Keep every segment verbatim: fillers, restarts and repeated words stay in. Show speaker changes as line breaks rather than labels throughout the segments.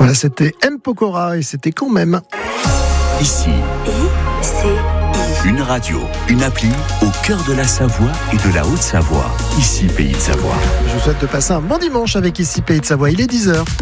Voilà, c'était M. Pokora et c'était quand même.
Ici,
I C I.
une radio, une appli au cœur de la Savoie et de la Haute-Savoie. Ici, Pays de Savoie.
Je vous souhaite de passer un bon dimanche avec Ici Pays de Savoie. Il est dix heures.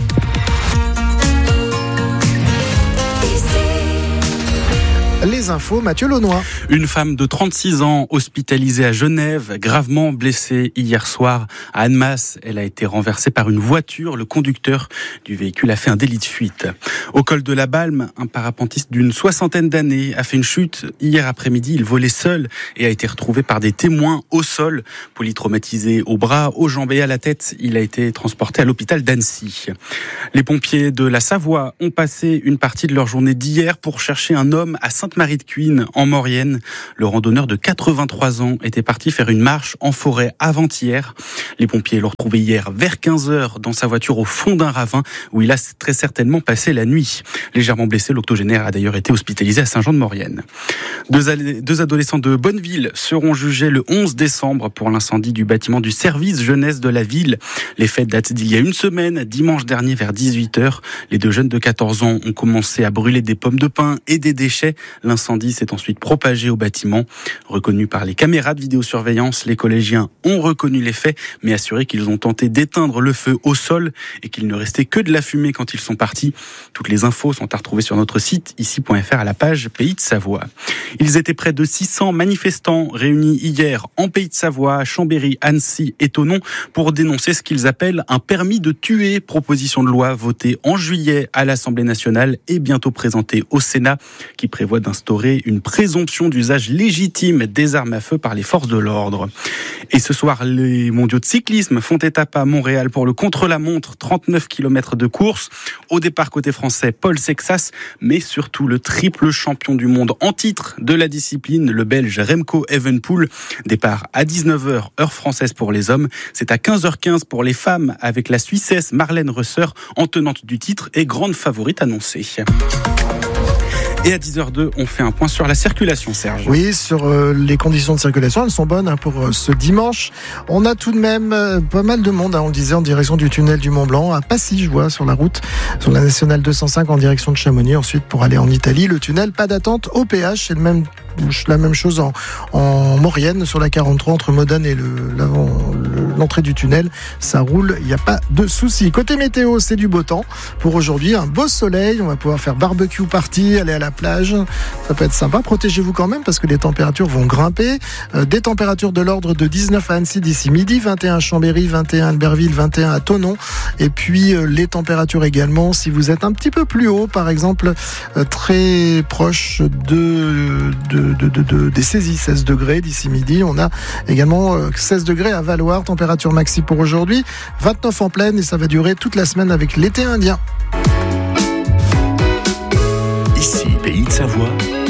Les infos, Mathieu Launois.
Une femme de trente-six ans hospitalisée à Genève, gravement blessée hier soir à Annemasse. Elle a été renversée par une voiture. Le conducteur du véhicule a fait un délit de fuite. Au col de la Balme, un parapentiste d'une soixantaine d'années a fait une chute. Hier après-midi, il volait seul et a été retrouvé par des témoins au sol. Polytraumatisé au bras, aux jambes et à la tête, il a été transporté à l'hôpital d'Annecy. Les pompiers de la Savoie ont passé une partie de leur journée d'hier pour chercher un homme à Sainte-Marie-de-Cuines, en Maurienne. Le randonneur de quatre-vingt-trois ans était parti faire une marche en forêt avant-hier. Les pompiers l'ont retrouvé hier vers quinze heures dans sa voiture au fond d'un ravin où il a très certainement passé la nuit. Légèrement blessé, l'octogénaire a d'ailleurs été hospitalisé à Saint-Jean-de-Maurienne. Deux, deux adolescents de Bonneville seront jugés le onze décembre pour l'incendie du bâtiment du service jeunesse de la ville. Les faits datent d'il y a une semaine, dimanche dernier vers dix-huit heures. Les deux jeunes de quatorze ans ont commencé à brûler des pommes de pin et des déchets. L'incendie s'est ensuite propagé au bâtiment. Reconnu par les caméras de vidéosurveillance, les collégiens ont reconnu les faits, mais assuré qu'ils ont tenté d'éteindre le feu au sol et qu'il ne restait que de la fumée quand ils sont partis. Toutes les infos sont à retrouver sur notre site ici point f r à la page Pays de Savoie. Ils étaient près de six cents manifestants réunis hier en Pays de Savoie, à Chambéry, Annecy et Thonon pour dénoncer ce qu'ils appellent un permis de tuer, proposition de loi votée en juillet à l'Assemblée nationale et bientôt présentée au Sénat, qui prévoit d'instaurer une présomption d'usage légitime des armes à feu par les forces de l'ordre. Et ce soir, les mondiaux de cyclisme font étape à Montréal pour le contre-la-montre, trente-neuf kilomètres de course. Au départ, côté français, Paul Sexas, mais surtout le triple champion du monde en titre de la discipline, le Belge Remco Evenepoel. Départ à dix-neuf heures, heure française pour les hommes. C'est à quinze heures quinze pour les femmes, avec la Suissesse Marlène Reusser en tenante du titre et grande favorite annoncée. Et à dix heures deux, on fait un point sur la circulation, Serge.
Oui, sur euh, les conditions de circulation, elles sont bonnes hein, pour euh, ce dimanche. On a tout de même euh, pas mal de monde, hein, on le disait, en direction du tunnel du Mont-Blanc, à Passy, je vois, sur la route, sur la nationale deux cent cinq en direction de Chamonix. Ensuite, pour aller en Italie, le tunnel, pas d'attente au péage, c'est le même, la même chose en, en Maurienne, sur la quarante-trois, entre Modane et le, l'avant, le, l'entrée du tunnel. Ça roule, il n'y a pas de souci. Côté météo, c'est du beau temps. Pour aujourd'hui, un beau soleil, on va pouvoir faire barbecue party, aller à la plage, ça peut être sympa. Protégez-vous quand même parce que les températures vont grimper. Euh, des températures de l'ordre de dix-neuf à Annecy d'ici midi, vingt et un à Chambéry, vingt et un à Albertville, vingt et un à Thonon. Et puis euh, les températures également, si vous êtes un petit peu plus haut, par exemple euh, très proche de, de, de, de, de des saisies, seize degrés d'ici midi. On a également euh, seize degrés à Valloire, température maxi pour aujourd'hui, vingt-neuf en pleine et ça va durer toute la semaine avec l'été indien.
Ici, Pays de Savoie.